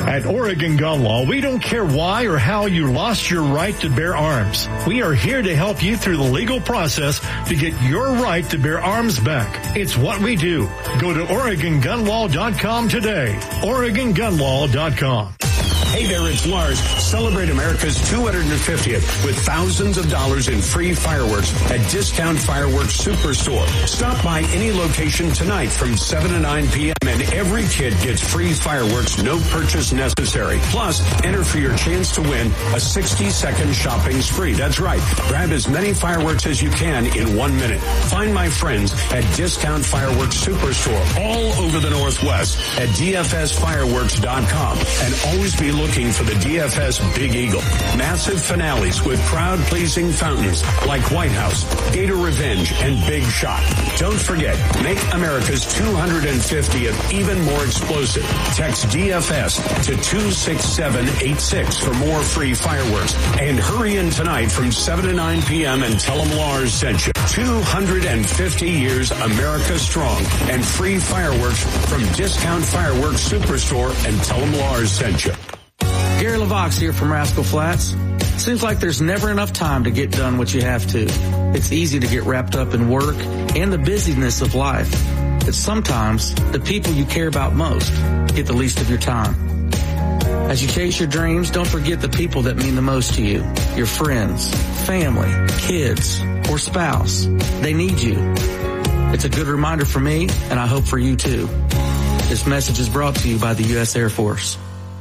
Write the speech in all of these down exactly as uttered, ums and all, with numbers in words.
At Oregon Gun Law, we don't care why or how you lost your right to bear arms. We are here to help you through the legal process to get your right to bear arms back. It's what we do. Go to Oregon Gun Law dot com today. Oregon Gun Law dot com. Hey there, it's Lars. Celebrate America's two hundred fiftieth with thousands of dollars in free fireworks at Discount Fireworks Superstore. Stop by any location tonight from seven to nine p.m. and every kid gets free fireworks, no purchase necessary. Plus, enter for your chance to win a sixty-second shopping spree. That's right. Grab as many fireworks as you can in one minute. Find my friends at Discount Fireworks Superstore all over the Northwest at D F S fireworks dot com. And always be looking for the D F S Big Eagle. Massive finales with crowd-pleasing fountains like White House, Gator Revenge, and Big Shot. Don't forget, make America's two hundred fiftieth even more explosive. Text D F S to two six seven eight six for more free fireworks. And hurry in tonight from seven to nine p.m. and tell them Lars sent you. two hundred fifty years America strong and free fireworks from Discount Fireworks Superstore and tell them Lars sent you. Gary LaVox here from Rascal Flats. Seems like there's never enough time to get done what you have to. It's easy to get wrapped up in work and the busyness of life. But sometimes the people you care about most get the least of your time. As you chase your dreams, don't forget the people that mean the most to you. Your friends, family, kids, or spouse. They need you. It's a good reminder for me, and I hope for you too. This message is brought to you by the U S Air Force.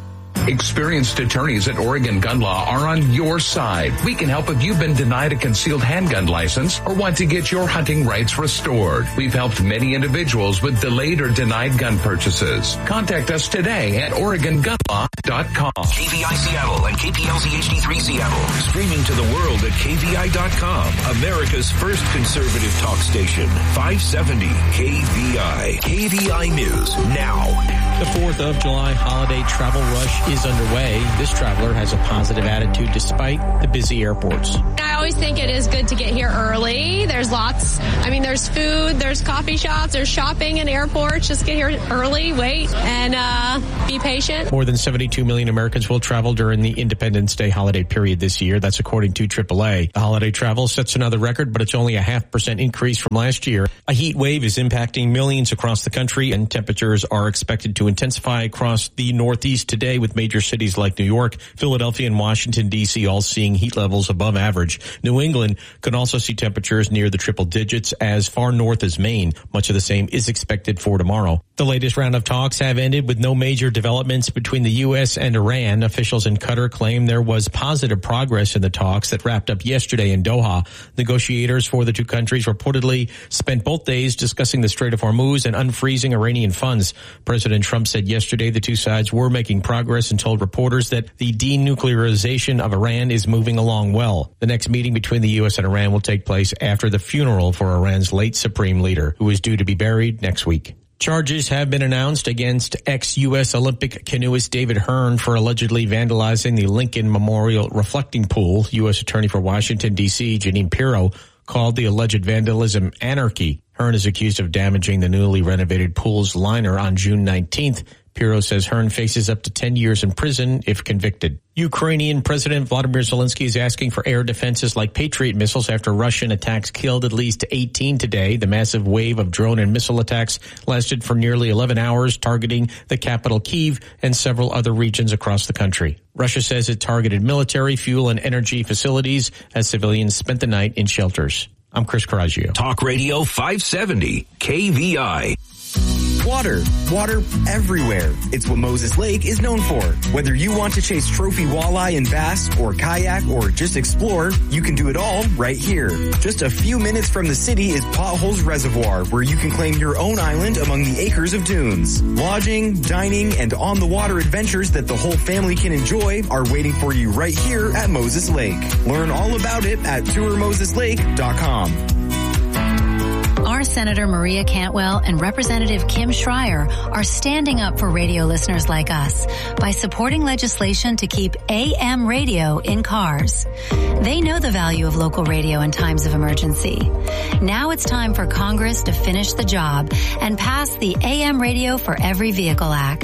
Experienced attorneys at Oregon Gun Law are on your side. We can help if you've been denied a concealed handgun license or want to get your hunting rights restored. We've helped many individuals with delayed or denied gun purchases. Contact us today at Oregon Gun Law dot com. K V I Seattle and K P L Z H D three Seattle. Streaming to the world at K V I dot com. America's first conservative talk station. five seventy K V I. K V I News now. The fourth of July holiday travel rush is underway. This traveler has a positive attitude despite the busy airports. I always think it is good to get here early. There's lots, I mean, there's food, there's coffee shops, there's shopping in airports. Just get here early, wait, and uh, be patient. More than seventy-two million Americans will travel during the Independence Day holiday period this year. That's according to triple A. The holiday travel sets another record, but it's only a half percent increase from last year. A heat wave is impacting millions across the country, and temperatures are expected to intensify across the Northeast today, with major cities like New York, Philadelphia, and Washington, D C all seeing heat levels above average. New England could also see temperatures near the triple digits as far north as Maine. Much of the same is expected for tomorrow. The latest round of talks have ended with no major developments between the U S and Iran. Officials in Qatar claim there was positive progress in the talks that wrapped up yesterday in Doha. Negotiators for the two countries reportedly spent both days discussing the Strait of Hormuz and unfreezing Iranian funds. President Trump said yesterday the two sides were making progress and told reporters that the denuclearization of Iran is moving along well. The next meeting between the U S and Iran will take place after the funeral for Iran's late supreme leader, who is due to be buried next week. Charges have been announced against ex-U S Olympic canoeist David Hearn for allegedly vandalizing the Lincoln Memorial reflecting pool. U S Attorney for Washington, D C, Jeanine Pirro, called the alleged vandalism anarchy. Hearn is accused of damaging the newly renovated pool's liner on June nineteenth. Pirro says Hearn faces up to ten years in prison if convicted. Ukrainian President Vladimir Zelensky is asking for air defenses like Patriot missiles after Russian attacks killed at least eighteen today. The massive wave of drone and missile attacks lasted for nearly eleven hours, targeting the capital Kyiv and several other regions across the country. Russia says it targeted military, fuel, and energy facilities as civilians spent the night in shelters. I'm Chris Coraggio. Talk Radio five seventy K V I. Water. Water everywhere. It's what Moses Lake is known for. Whether you want to chase trophy walleye and bass, or kayak, or just explore, you can do it all right here. Just a few minutes from the city is Potholes Reservoir, where you can claim your own island among the acres of dunes. Lodging, dining, and on-the-water adventures that the whole family can enjoy are waiting for you right here at Moses Lake. Learn all about it at tour moses lake dot com. Our Senator Maria Cantwell and Representative Kim Schreier are standing up for radio listeners like us by supporting legislation to keep A M radio in cars. They know the value of local radio in times of emergency. Now it's time for Congress to finish the job and pass the A M Radio for Every Vehicle Act.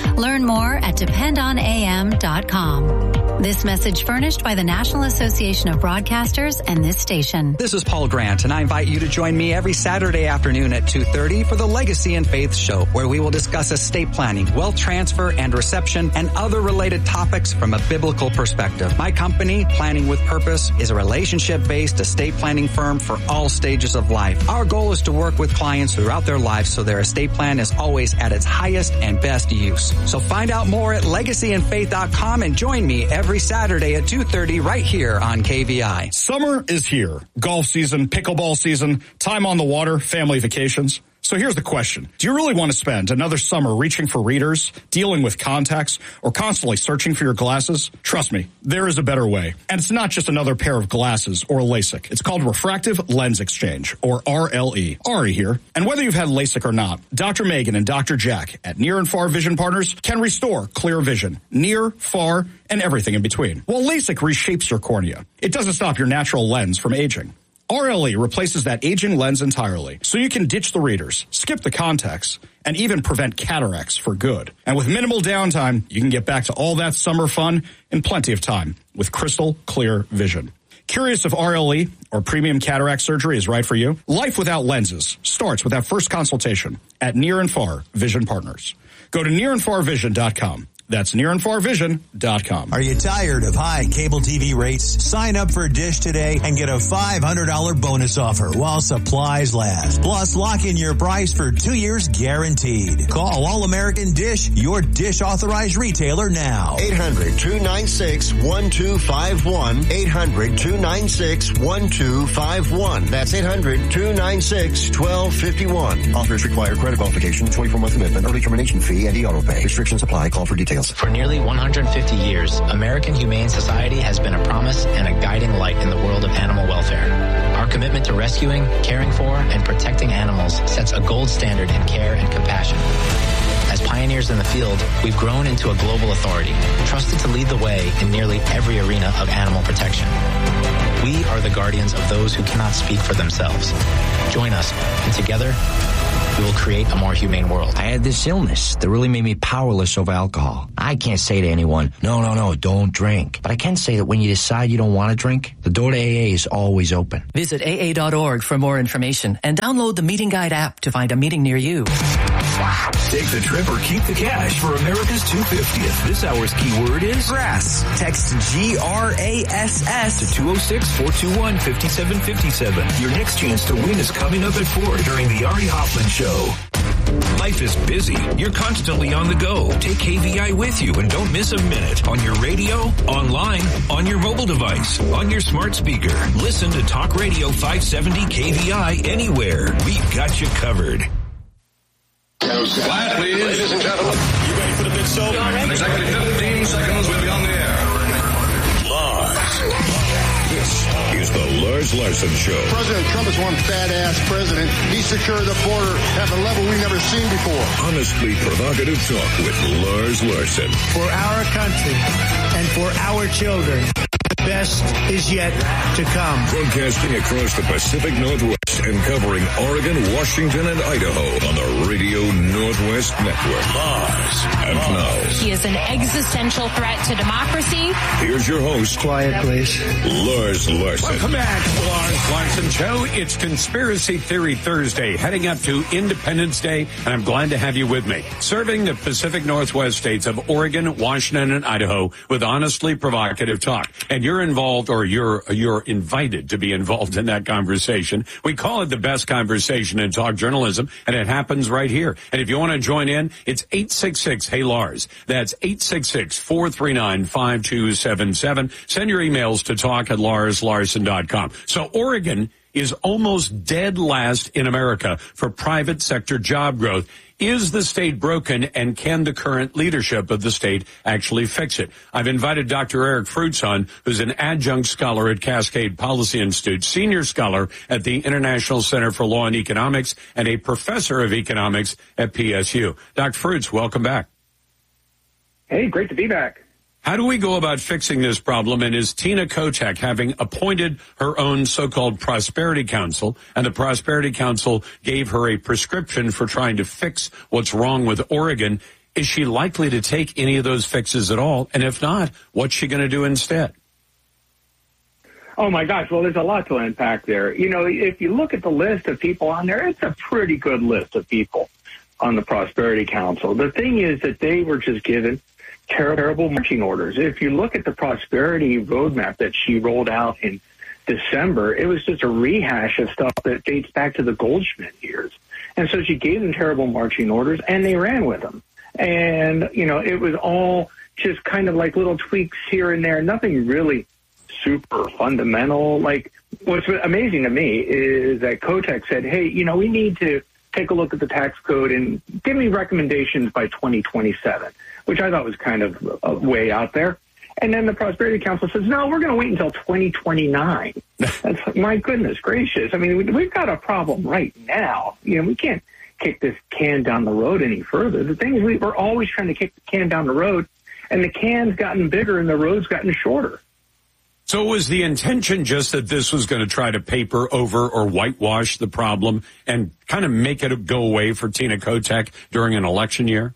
Learn more at depend on a m dot com. This message furnished by the National Association of Broadcasters and this station. This is Paul Grant, and I invite you to join me every Saturday afternoon at two thirty for the Legacy and Faith Show, where we will discuss estate planning, wealth transfer and reception, and other related topics from a biblical perspective. My company, Planning with Purpose, is a relationship-based estate planning firm for all stages of life. Our goal is to work with clients throughout their lives so their estate plan is always at its highest and best use. So find out more at legacy and faith dot com and join me every Saturday at two thirty right here on K V I. Summer is here. Golf season, pickleball season, time on the water, family vacations. So here's the question. Do you really want to spend another summer reaching for readers, dealing with contacts, or constantly searching for your glasses? Trust me, there is a better way. And it's not just another pair of glasses or LASIK. It's called Refractive Lens Exchange, or R L E. Ari here. And whether you've had LASIK or not, Doctor Megan and Doctor Jack at Near and Far Vision Partners can restore clear vision, near, far, and everything in between. Well, LASIK reshapes your cornea. It doesn't stop your natural lens from aging. R L E replaces that aging lens entirely, so you can ditch the readers, skip the contacts, and even prevent cataracts for good. And with minimal downtime, you can get back to all that summer fun in plenty of time with crystal clear vision. Curious if R L E or premium cataract surgery is right for you? Life without lenses starts with that first consultation at Near and Far Vision Partners. Go to near and far vision dot com. That's near and far vision dot com. Are you tired of high cable T V rates? Sign up for Dish today and get a five hundred dollars bonus offer while supplies last. Plus, lock in your price for two years guaranteed. Call All-American Dish, your Dish authorized retailer now. eight hundred, two nine six, one two five one. eight hundred, two nine six, one two five one. That's eight hundred, two nine six, one two five one. Offers require credit qualification, twenty-four month commitment, early termination fee, and e-auto pay. Restrictions apply. Call for details. For nearly one hundred fifty years, American Humane Society has been a promise and a guiding light in the world of animal welfare. Our commitment to rescuing, caring for, and protecting animals sets a gold standard in care and compassion. As pioneers in the field, we've grown into a global authority, trusted to lead the way in nearly every arena of animal protection. We are the guardians of those who cannot speak for themselves. Join us, and together, we will create a more humane world. I had this illness that really made me powerless over alcohol. I can't say to anyone, no, no, no, don't drink. But I can say that when you decide you don't want to drink, the door to A A is always open. Visit A A dot org for more information and download the Meeting Guide app to find a meeting near you. Take the trip or keep the cash for America's two hundred fiftieth. This hour's keyword is grass. Text G R A S S to two oh six, four two one, five seven five seven. Your next chance to win is coming up at four during the Ari Hoffman Show. Life is busy. You're constantly on the go. Take K V I with you and don't miss a minute. On your radio, online, on your mobile device, on your smart speaker. Listen to Talk Radio five seventy K V I anywhere. We've got you covered. Quiet, please. Ladies and gentlemen. You ready for the big show? In exactly fifteen seconds, we'll be on the air. Lars. This is the Lars Larson Show. President Trump is one fat-ass president. He secured the border at a level we've never seen before. Honestly provocative talk with Lars Larson. For our country and for our children, the best is yet to come. Broadcasting across the Pacific Northwest and covering Oregon, Washington, and Idaho on the Radio Northwest Network. Lars. And now. He is an existential threat to democracy. Here's your host. Quiet, please. Lars Larson. Welcome back to the Lars Larson Show. It's Conspiracy Theory Thursday, heading up to Independence Day, and I'm glad to have you with me. Serving the Pacific Northwest states of Oregon, Washington, and Idaho with honestly provocative talk. And you're involved, or you're you're invited to be involved in that conversation. We call it the best conversation in talk journalism, and it happens right here. And if you want to join in, it's eight six six, hey Lars. That's eight six six, four three nine, five two seven seven. Send your emails to talk at lars larson dot com. So Oregon is almost dead last in America for private sector job growth. Is the state broken, and can the current leadership of the state actually fix it? I've invited Doctor Eric Fruits on, who's an adjunct scholar at Cascade Policy Institute, senior scholar at the International Center for Law and Economics, and a professor of economics at P S U. Doctor Fruits, welcome back. Hey, great to be back. How do we go about fixing this problem? And is Tina Kotek, having appointed her own so-called Prosperity Council, and the Prosperity Council gave her a prescription for trying to fix what's wrong with Oregon, Is she likely to take any of those fixes at all? And if not, what's she going to do instead? Oh, my gosh. Well, there's a lot to unpack there. You know, if you look at the list of people on there, it's a pretty good list of people on the Prosperity Council. The thing is that they were just given terrible marching orders. If you look at the prosperity roadmap that she rolled out in December, it was just a rehash of stuff that dates back to the Goldschmidt years. And so she gave them terrible marching orders, and they ran with them. And, you know, it was all just kind of like little tweaks here and there, nothing really super fundamental. Like, what's amazing to me is that Kotek said, hey, you know, we need to take a look at the tax code and give me recommendations by twenty twenty-seven, which I thought was kind of uh, way out there. And then the Prosperity Council says, no, we're going to wait until twenty twenty-nine. That's like, my goodness gracious. I mean, we, we've got a problem right now. You know, we can't kick this can down the road any further. The thing is, we, we're always trying to kick the can down the road, and the can's gotten bigger and the road's gotten shorter. So was the intention just that this was going to try to paper over or whitewash the problem and kind of make it go away for Tina Kotek during an election year?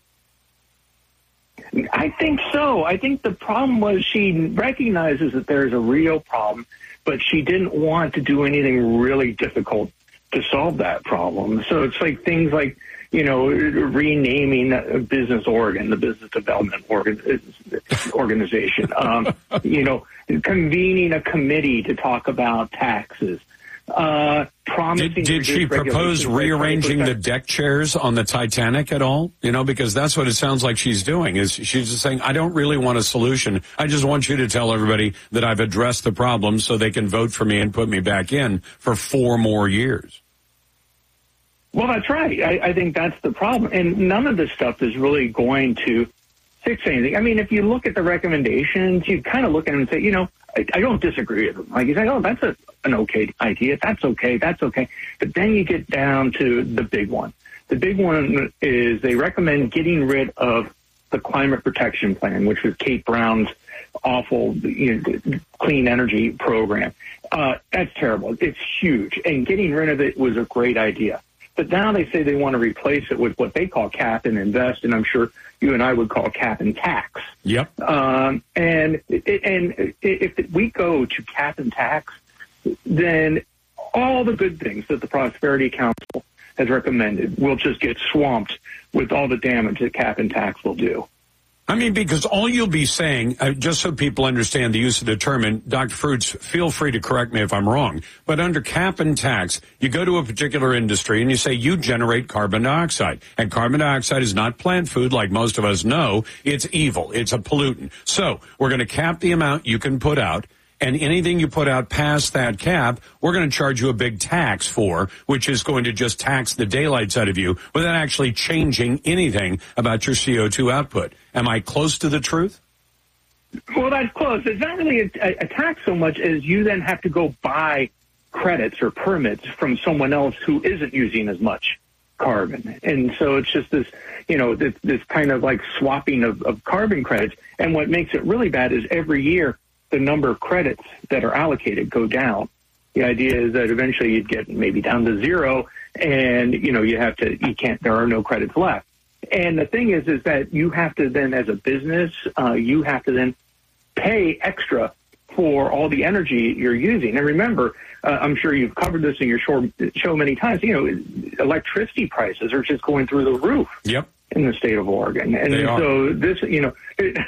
I think so. I think the problem was she recognizes that there's a real problem, but she didn't want to do anything really difficult to solve that problem. So it's like things like, you know, renaming Business Oregon, the Business Development Organ- Organization, um, you know, convening a committee to talk about taxes. Uh, promising did, did she propose rearranging the deck chairs on the Titanic at all? You know, because that's what it sounds like she's doing, is she's just saying, I don't really want a solution. I just want you to tell everybody that I've addressed the problem so they can vote for me and put me back in for four more years. Well, that's right. I, I think that's the problem. And none of this stuff is really going to fix anything. I mean, if you look at the recommendations, you kind of look at them and say, you know, I, I don't disagree with them. Like you say, oh, that's a, an okay idea. That's okay. That's okay. But then you get down to the big one. The big one is they recommend getting rid of the Climate Protection Plan, which was Kate Brown's awful, you know, clean energy program. Uh, that's terrible. It's huge. And getting rid of it was a great idea. But now they say they want to replace it with what they call cap and invest, and I'm sure you and I would call cap and tax. Yep. Um, and and if we go to cap and tax, then all the good things that the Prosperity Council has recommended will just get swamped with all the damage that cap and tax will do. I mean, because all you'll be saying, uh, just so people understand the use of the term, and Doctor Fruits, feel free to correct me if I'm wrong, but under cap and tax, you go to a particular industry and you say you generate carbon dioxide. And carbon dioxide is not plant food like most of us know. It's evil. It's a pollutant. So we're going to cap the amount you can put out. And anything you put out past that cap, we're going to charge you a big tax for, which is going to just tax the daylights out of you without actually changing anything about your C O two output. Am I close to the truth? Well, that's close. It's not really a, a tax so much as you then have to go buy credits or permits from someone else who isn't using as much carbon. And so it's just this, you know, this, this kind of like swapping of, of carbon credits. And what makes it really bad is every year, the number of credits that are allocated go down. The idea is that eventually you'd get maybe down to zero, and you know you have to you can't there are no credits left. And the thing is is that you have to then, as a business, uh, you have to then pay extra for all the energy you're using. And remember, uh, I'm sure you've covered this in your show, show many times. You know, electricity prices are just going through the roof. Yep. In the state of Oregon. And so this, you know,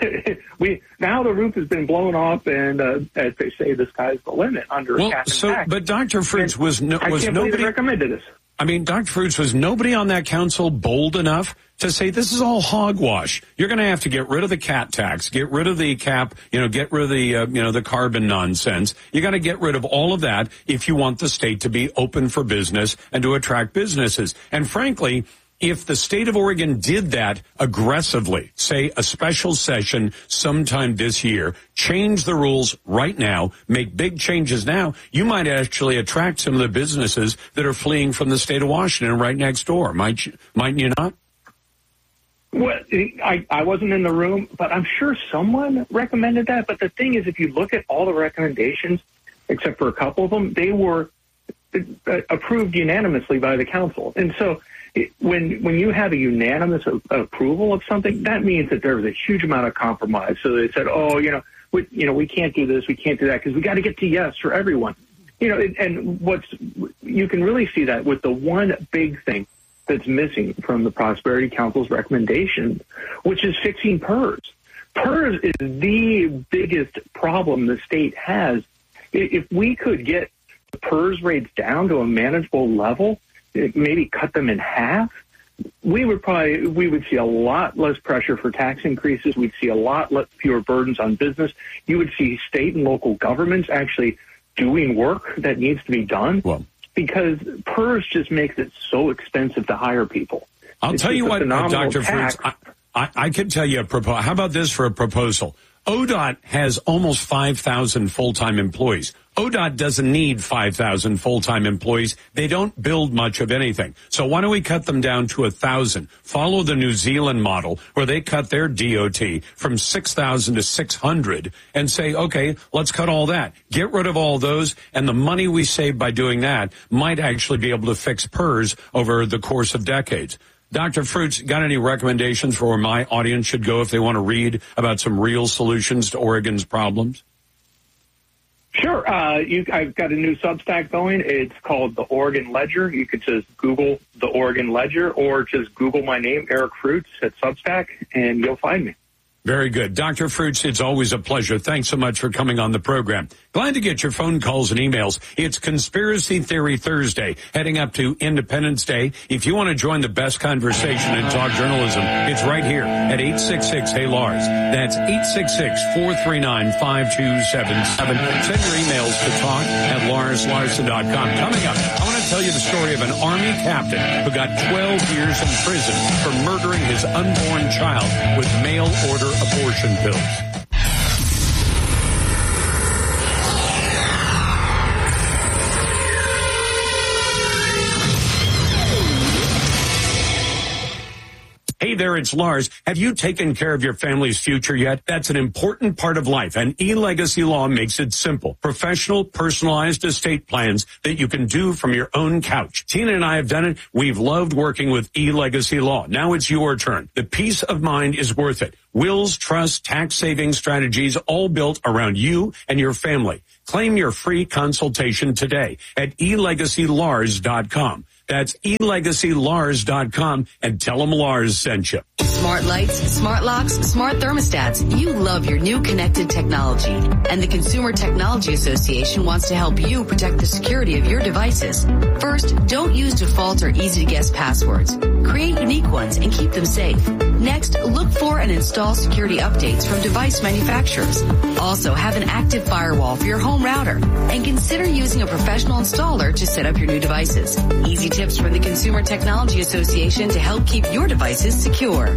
we now the roof has been blown off, and uh, as they say, the sky's the limit under well, a cap and so, tax. But Doctor Fruits was no, I was can't nobody believe they recommended this. I mean, Doctor Fruits, was nobody on that council bold enough to say this is all hogwash? You're going to have to get rid of the cat tax, get rid of the cap, you know, get rid of the uh, you know the carbon nonsense. You got to get rid of all of that if you want the state to be open for business and to attract businesses. And frankly, if the state of Oregon did that aggressively, say a special session sometime this year, change the rules right now, make big changes now, you might actually attract some of the businesses that are fleeing from the state of Washington right next door. Might you, mightn't you not? Well, I, I wasn't in the room, but I'm sure someone recommended that. But the thing is, if you look at all the recommendations, except for a couple of them, they were approved unanimously by the council. And so, it, when when you have a unanimous a, approval of something, that means that there was a huge amount of compromise. So they said, oh, you know, we, you know, we can't do this, we can't do that, because we got to get to yes for everyone. You know, and what's you can really see that with the one big thing that's missing from the Prosperity Council's recommendations, which is fixing P E R S. P E R S is the biggest problem the state has. If we could get the P E R S rates down to a manageable level, maybe cut them in half, we would probably we would see a lot less pressure for tax increases. We'd see a lot less, fewer burdens on business. You would see state and local governments actually doing work that needs to be done, well, because P E R S just makes it so expensive to hire people. I'll It's tell you what, uh, Doctor tax. Fruits, I, I, I can tell you a proposal. How about this for a proposal? O D O T has almost five thousand full-time employees. O D O T doesn't need five thousand full-time employees. They don't build much of anything. So why don't we cut them down to one thousand? Follow the New Zealand model where they cut their D O T from six thousand to six hundred and say, okay, let's cut all that. Get rid of all those, and the money we save by doing that might actually be able to fix P E R S over the course of decades. Doctor Fruits, got any recommendations for where my audience should go if they want to read about some real solutions to Oregon's problems? Sure. Uh, you, I've got a new Substack going. It's called The Oregon Ledger. You could just Google The Oregon Ledger or just Google my name, Eric Fruits, at Substack, and you'll find me. Very good. Doctor Fruits, it's always a pleasure. Thanks so much for coming on the program. Glad to get your phone calls and emails. It's Conspiracy Theory Thursday, heading up to Independence Day. If you want to join the best conversation in talk journalism, it's right here at eight six six, hey Lars. That's eight six six, four three nine, five two seven seven. Send your emails to talk at lars larson dot com. Coming up, I want to tell you the story of an Army captain who got twelve years in prison for murdering his unborn child with mail order abortion pills. Hey there, it's Lars. Have you taken care of your family's future yet? That's an important part of life, and eLegacy Law makes it simple. Professional, personalized estate plans that you can do from your own couch. Tina and I have done it. We've loved working with eLegacy Law. Now it's your turn. The peace of mind is worth it. Wills, trust, tax-saving strategies, all built around you and your family. Claim your free consultation today at e legacy lars dot com. That's e legacy lars dot com, and tell them Lars sent you. Smart lights, smart locks, smart thermostats. You love your new connected technology. And the Consumer Technology Association wants to help you protect the security of your devices. First, don't use default or easy-to-guess passwords. Create unique ones and keep them safe. Next, look for and install security updates from device manufacturers. Also, have an active firewall for your home router. And consider using a professional installer to set up your new devices. Easy tips from the Consumer Technology Association to help keep your devices secure.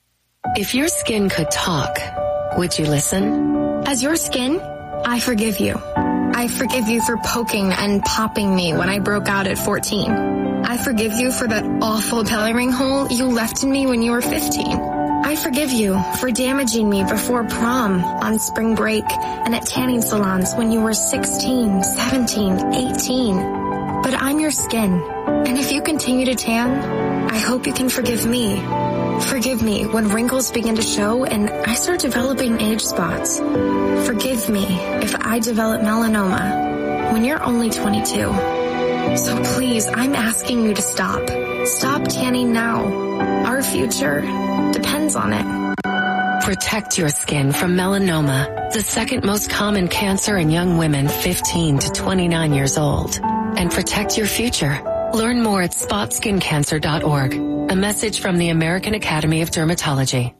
If your skin could talk, would you listen? As your skin, I forgive you. I forgive you for poking and popping me when I broke out at fourteen. I forgive you for that awful belly ring hole you left in me when you were fifteen. I forgive you for damaging me before prom, on spring break, and at tanning salons when you were sixteen, seventeen, eighteen. But I'm your skin, and if you continue to tan, I hope you can forgive me. Forgive me when wrinkles begin to show and I start developing age spots. Forgive me if I develop melanoma when you're only twenty-two. So please, I'm asking you to stop. Stop tanning now. Our future depends on it. Protect your skin from melanoma, the second most common cancer in young women fifteen to twenty-nine years old. And protect your future. Learn more at spot skin cancer dot org. A message from the American Academy of Dermatology.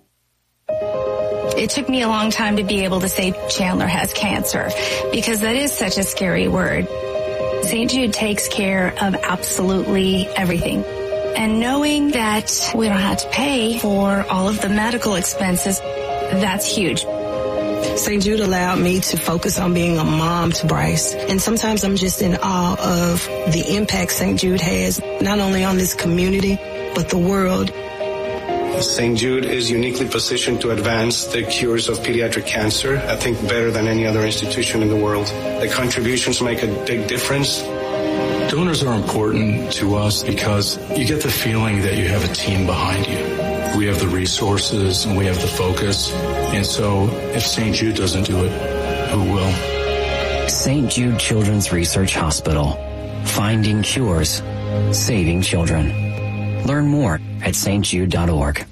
It took me a long time to be able to say Chandler has cancer because that is such a scary word. Saint Jude takes care of absolutely everything. And knowing that we don't have to pay for all of the medical expenses, that's huge. Saint Jude allowed me to focus on being a mom to Bryce. And sometimes I'm just in awe of the impact Saint Jude has, not only on this community, but the world. Saint Jude is uniquely positioned to advance the cures of pediatric cancer, I think better than any other institution in the world. The contributions make a big difference. Donors are important to us because you get the feeling that you have a team behind you. We have the resources and we have the focus. And so if Saint Jude doesn't do it, who will? Saint Jude Children's Research Hospital. Finding cures. Saving children. Learn more at s t jude dot org.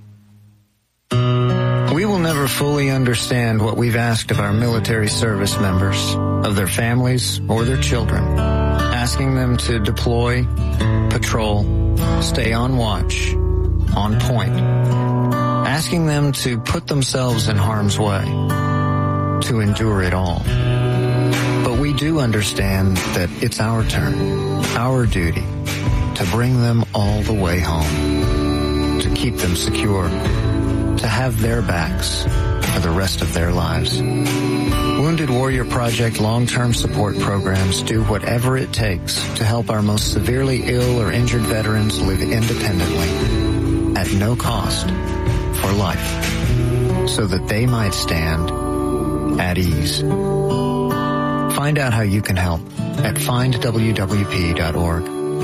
We will never fully understand what we've asked of our military service members, of their families or their children. Asking them to deploy, patrol, stay on watch, on point. Asking them to put themselves in harm's way, to endure it all. But we do understand that it's our turn, our duty, to bring them all the way home, to keep them secure, to have their backs for the rest of their lives. Wounded Warrior Project long-term support programs do whatever it takes to help our most severely ill or injured veterans live independently, at no cost, for life, so that they might stand at ease. Find out how you can help at find w w p dot org.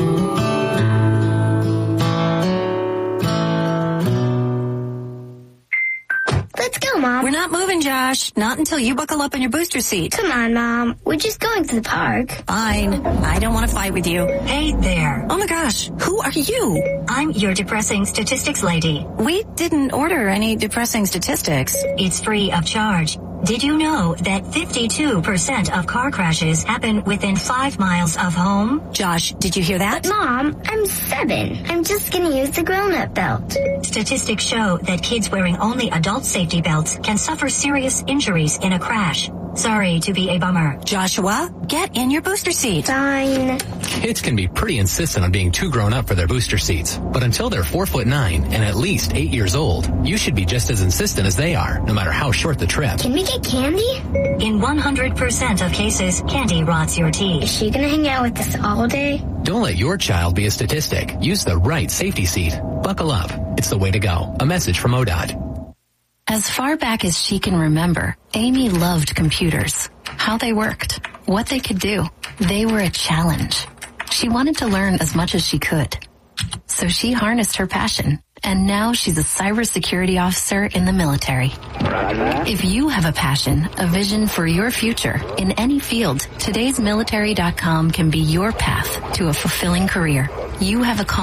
Let's go, Mom. We're not moving, Josh. Not until you buckle up in your booster seat. Come on, Mom. We're just going to the park. Fine. I don't want to fight with you. Hey there. Oh my gosh. Who are you? I'm your depressing statistics lady. We didn't order any depressing statistics. It's free of charge. Did you know that fifty-two percent of car crashes happen within five miles of home? Josh, did you hear that? But Mom, I'm seven. I'm just going to use the grown-up belt. Statistics show that kids wearing only adult safety belts can suffer serious injuries in a crash. Sorry to be a bummer. Joshua, get in your booster seat. Fine. Kids can be pretty insistent on being too grown up for their booster seats. But until they're four foot nine and at least eight years old, you should be just as insistent as they are, no matter how short the trip. Can we get candy? In one hundred percent of cases, candy rots your teeth. Is she going to hang out with us all day? Don't let your child be a statistic. Use the right safety seat. Buckle up. It's the way to go. A message from O D O T. As far back as she can remember, Amy loved computers, how they worked, what they could do. They were a challenge. She wanted to learn as much as she could. So she harnessed her passion, and now she's a cybersecurity officer in the military. If you have a passion, a vision for your future in any field, todays military dot com can be your path to a fulfilling career. You have a call